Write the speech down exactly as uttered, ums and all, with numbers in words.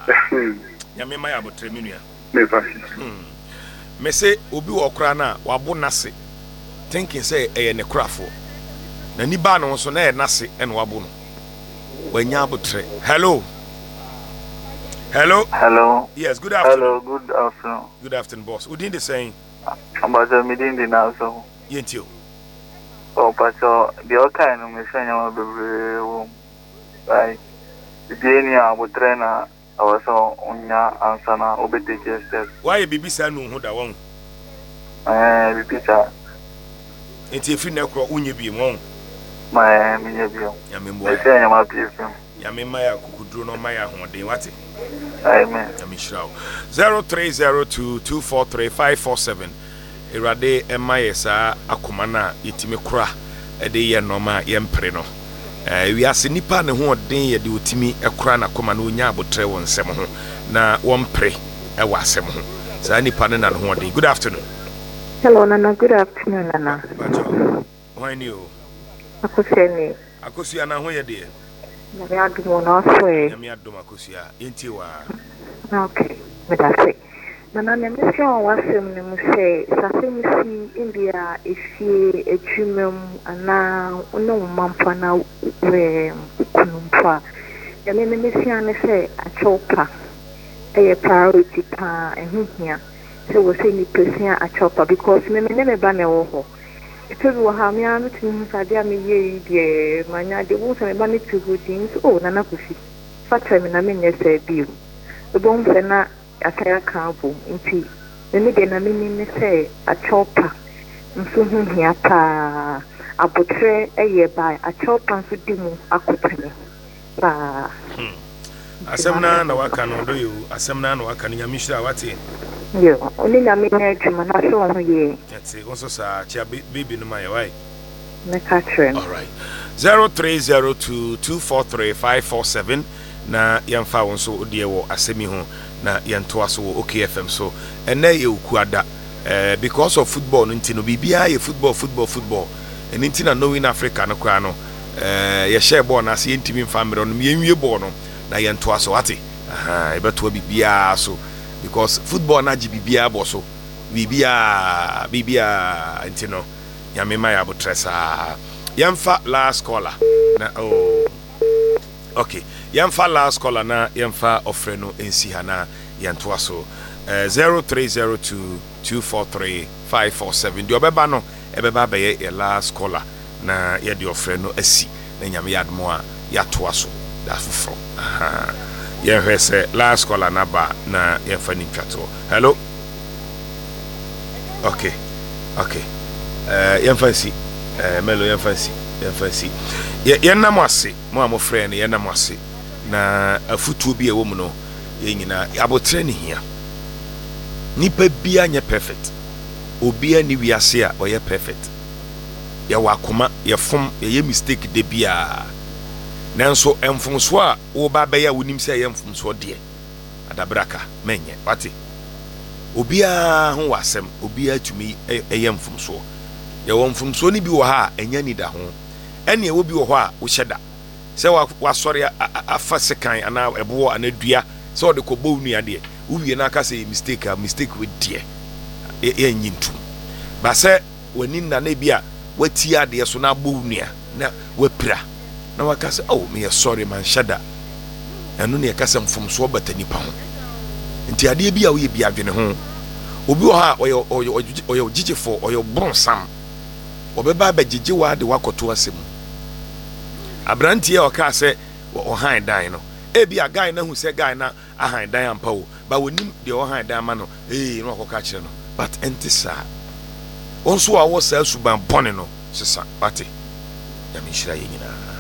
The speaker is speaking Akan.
Nyame ma ya abotre menua. Me fa. Hmm. Me say obi wo kra na wabo nase. Thinking say e ne krafo. Na ni ba no so na e nase e no wabo no. Wanya abotre. Hello. Hello. Hello. Yes, good afternoon. Hello, good afternoon. Good afternoon, boss. Udin the saying. About the meeting the now so. Yentio. Oh, but so the okay no me say nyama bebre. Right. The day I trainer I was on ya answer na obetake step. Why you bibi sa no hu da won? Eh, repeater. Enti efi na kro unye bi won. My me ya bi. Ya me mbo. I say nyama pm. Ya me ma ya kukuduro no ma ya hoden wate. Amen. Ya me shirawo. zero three zero two two four three five four seven. Erade ema yesa akoma na yetime kura e de ye no ma ye mpre no. Eh wi ase nipa ne ho odin ye de otimi ekura na koma na onya abotre won nsem ho na won pre e wa asem ho. Sa nipa ne na ho odin. Good afternoon. Hello Nana, good afternoon Nana. Bajo. Why you? Akoseni. Akosia na ho ye de. Na me adumo na so e. Na me adoma akosia. Enti wa. Okay. Me da say. Nana me me sure wasem ne mu say sasem si India efie etwumem ana ono mampa na we kunumpa. Ya me me si ane say achopa. Eye priority pa ehihia. So we say ni person achopa because me me ne ba na wo ho. Ito bi wa ha me anu tin sa dia me ye die manya de wo se me ba ne tu godin oh Nana kufi. Fatra me na me nye say bio. Ebon fe na akaya kampo nti me de na me ni say achopa nso hu hia pa abotre eye ba achopa nso dimu akotene ba asemna na waka no do yo asemna na waka no nyamishira wate yo oni na me na adwuma na so ho ye yete wonso sa chia baby no my why me ka tren all right zero three zero two two four three five four seven na yamfa wonso odie wo asemi ho na yento aso wo O K F M so ene ye ukuada eh because of football nti no bibia ye football football football and nti na no in Africa no kwa no eh ye share ball na se yentimi family no ye nwie ball no na yento aso wate aha e beto bibia so because football na ji bibia bo so bibia bibia nti no nyame ma ya botresa yamfa last caller na oh okay yamfa last caller na yamfa ofre no ensi ha na yanto aso uh, zero three zero two two four three five four seven di obeba no ebeba be ye last caller na ye di ofre no asi na nyame yadmo a yato aso da foforo aha ye hwese last caller na ba na yamfa ni twato hello okay okay uh, yamfa si uh, melo yamfa si yamfa si ye ye nam ase mo a mo frɛ no ye nam ase na afutuo bi ewo mu no ye nyina abotre ne hia nipa bia nye perfect obia ni wiase a oye perfect ya wakoma ye fom ye mistake de bia nanso emfomso a wo ba ba ya wonim se ye emfomso de adabraka menye wate obia ho wasem obia tumi ye emfomso ye wo emfomso ni bi wo ha enya ni da ho ene wo bi wo ho a wo hyeda se wa sori afa sekan ana ebo ana dua se o de ko bo nua de uwie na aka say mistake a mistake we de e nyintu ba se wani na na bia wati ade so na bo nua na wapira na waka say oh me sorry man shada enu ne ka sem fom so batani pa ho nti ade bia wo ye bia dwene ho obi wo ha oyo oyo oyo jijefo oyo bronsam obeba ba jije wa de wakoto asem abrantie o ka se o han dan no e bia guy na hu se guy na a han dan ampa wo ba wonim de o han dan ma no eh no akoka kire no but entisa onso a wo sa suban bone no sesa pate ya mi shira ye nyina